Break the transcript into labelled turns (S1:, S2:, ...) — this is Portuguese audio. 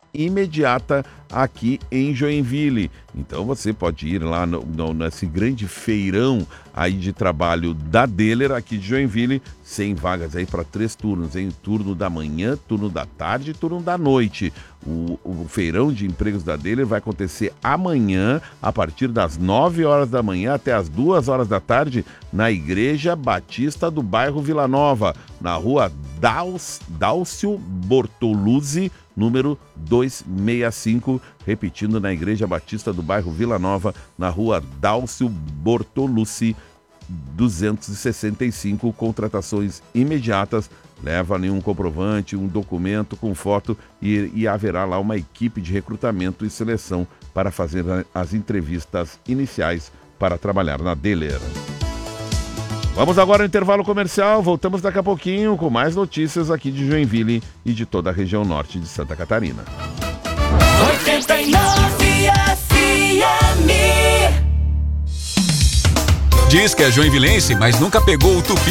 S1: imediata aqui em Joinville. Então você pode ir lá nesse grande feirão aí de trabalho da Deller aqui de Joinville, 100 vagas aí para 3 turnos, em turno da manhã, turno da tarde e turno da noite. O feirão de empregos da Deller vai acontecer amanhã, a partir das 9 horas da manhã até as 2 horas da tarde, na Igreja Batista do bairro Vila Nova, na rua Dálcio Bortoluzzi, número 265, repetindo, na Igreja Batista do bairro Vila Nova, na rua Dálcio Bortoluzzi, 265, contratações imediatas. Leva nenhum comprovante, um documento com foto e haverá lá uma equipe de recrutamento e seleção para fazer as entrevistas iniciais para trabalhar na Deller. Vamos agora ao intervalo comercial, voltamos daqui a pouquinho com mais notícias aqui de Joinville e de toda a região norte de Santa Catarina.
S2: 89 FM.
S3: Diz que é joinvilense, mas nunca pegou o tupi.